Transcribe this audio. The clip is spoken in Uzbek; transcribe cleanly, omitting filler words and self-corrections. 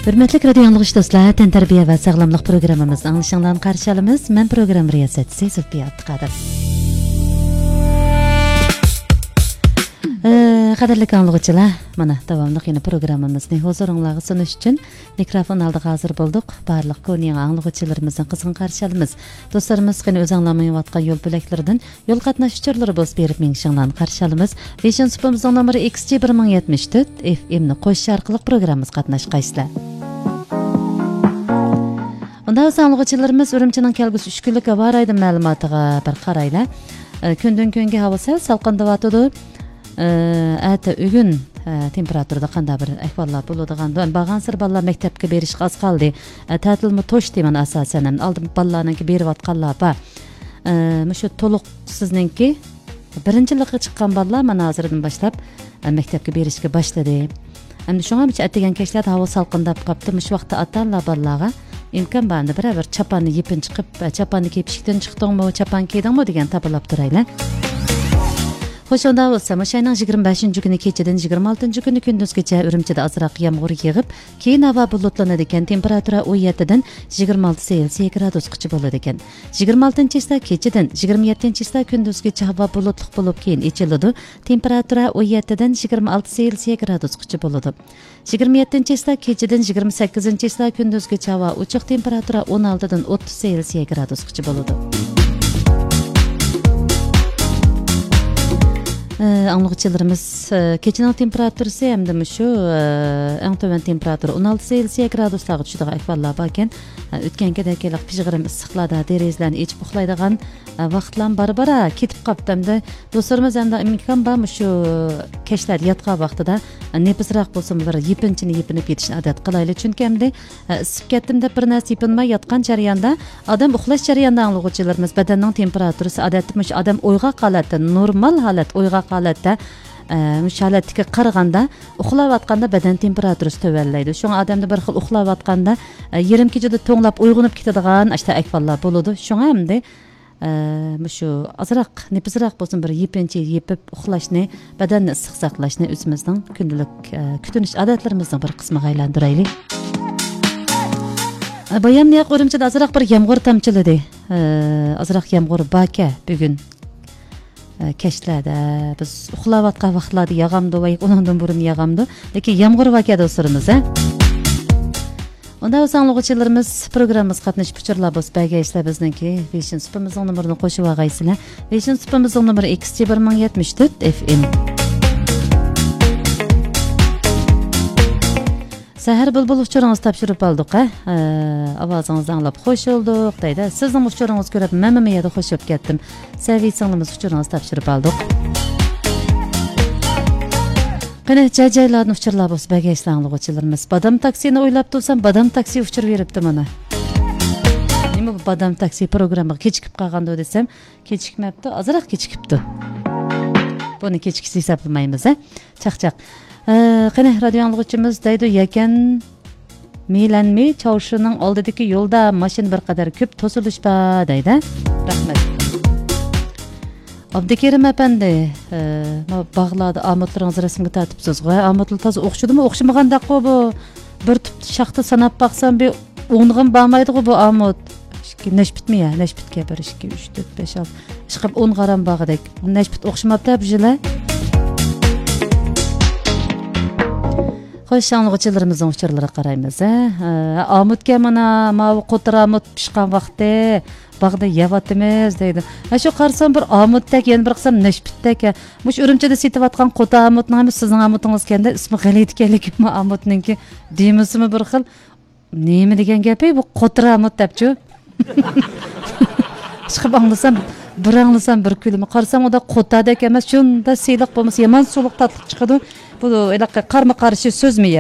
Hürmetli radyo yanılgıç dostlar, Tenterbiye ve Sağlamlık programımız anlaşılan karşı alımız. Ben program riyasetçisi Zülfiye Abdükadir. Qadirlik anlıqçılar, mana davamlıq yeni programımızın huzurunlağı sunuş üçün mikrofon aldık hazır bulduk. Barlıq konuyan anlıqçılarımızın qızğın qarşı alımız. Dostlarımız qini öz anlamayı vatqan yol böləklərdən yol qatnaşıcıları boz berib menşinlan qarşı alımız. Vision Supamızın nomeri XC1074 FM-ni qoşu arqılıq programımız qatnaşqaysılar. Onda öz anlıqçılarımız Ürümçinin kelgüsü 3 günlük hava araydı məlumatıga bir qarayla. Kündün künge hava salqındı vatıdı. Әті үгін температурда қанда бір әхвалла болудыған бағансыр балла мектепке беріш қаз қалды тәтілімі тош деймін асасынан алдым балланыңки беріп атқалла ба мүші толық сізніңки біріншілігі шыққан балла мана азырдан баштап мектепке берішке башлады әмді шоңа мүш әттеген кешлер хава салқындап қапты мүш вақты аталла баллаға имкан банды бір чапаны епін шығып чапаны кепшіктен шықтың мұ чапан кейдің мұ деген табылап тұрайлы. Hoş onda olsa, Maşay'nın 25. günü keçeden 26. günü gündüzgece Ürümçi'de azırak yağmur yağıp, keyin hava bulutlanады ekan, temperatura 17'den 26 Celsius gradus qıçı boladı ekan. 26. ista keçeden 27. ista gündüzgece hava bulutluk bolup keyin içilidi, temperatura 17'den 26 Celsius gradus qıçı boladı. 27. ista keçeden 28. ista gündüzgece hava uçuq temperatura 16'dan 30 Celsius gradus qıçı boladı. Anlıqçılarımız keçinin temperaturası hem de şu en töven temperatura 16 Celsius gradusdağı düşüdüğü ahvallar barken ötkenki dekelik pijgırım ısıqlada derezlerini içip uxlaydıgan vaqtlan bara ketip qaptı hem de dostlarımız hem de imkan barmı şu keşler yatqa vaqtıda nepizraq bolsun bir yepinchini yepinip yetişin adet qılaylı çünkü hem de ısıp kettim de bir nas yepinmay yatqan jarayanda adam uxlaş jarayanda anlıqçılarımız bedeninin temperaturası adetmiş adam oyğa qalatda normal halat oyğa qalatda müşahalatga qaraganda uxlab atqanda beden temperaturasi tövellaydi. Şoňa adamda bir xil uxlab atqanda yerim kechada to'nglab uyg'unib ketadigan ashta akvallar bo'ladi. Şoňa hamda şu azraq nepizraq bolsun bir yepinchi yepip uxlashni, badanni issiq saqlashni o'zimizning kundalik kutunish odatlarimizning bir qismiga aylantiraylik. Bayamni Ürümçide azraq bir yağmur tamchiladi. Azraq yağmur baka bugun. Keşlerde biz uxlab atqan vaqtlarda yağamdı va ondan burun yağamdı. Lekin yağmur vakada usurimiz Onda o'zanlıqçılarımız programımız qatnaşıp uçurlar bos bagayslar bizniki Vision Supamızın numarini qo'shib olgaysizlar. Vision Supamızın numeri XC1074 FM. Sahar bulbul uçurunuz tapşırıp aldık. Avazınızı anlap hoş olduk. Deydi. Sizin uçurunuz görüp mememeye de hoş olup kettim. Seviye sanımız uçurunuz tapşırıp aldık. Qine cacaylarını uçurlar bolsa bagayslanlık uçurlarımız. Badam taksini oylap tursam badam taksi uçur veripti mana. Nima bu badam taksi programı kechikip qolganda desem, kechikmapti, azroq kechikipti. Buni kechikisi hisoblamaymiz, Chaqchaq. Qine radyo anlıqçımız deydi yakan meylanmay çavuşunun oldidagi yo'lda mashin bir qadar ko'p to'silishpa deydi. Rahmat. Abdukerim efendi, bağladı amutlarınızı resmga tartibsiz. Amutlar toza o'xshadimi, o'xshamaganda bu bir tip shaxta sanab baqsam bir o'ng'im bo'lmaydi bu amut. Neşbitmi ya, neşbitga 1 2 3 4 5 6 chiqib 10 qaram bag'idek. Neşbit o'xshamabdi bujila. Xo'sh, anlıqçılarımızın uçurlara qaraymiz. Amutga mana mavi qo'tir amut pishgan vaqtda bag'da yavatimiz deydi. Shu qarsam bir amutdak, yana bir qisam nashbitdak. Mush Ürümçide setayotgan qo'ta amutning ham sizning amutingiz kenda ismi g'alayt ekanligimi amutninki deymizmi bir xil. Nima degan gapi bu qo'tir amut debchi. Chiqib anglasam bir kulimi qarsam oda qo'tadek emas, shunda siyliq bo'lmasa yomon suluq tatliq chiqadi. Bu elaqa qarma qarshi so'zmi?